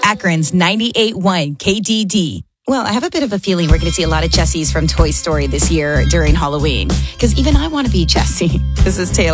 Akron's 98.1 KDD. Well, I have a bit of a feeling we're going to see a lot of Jessies from Toy Story this year during Halloween, because even I want to be Jessie. This is Taylor.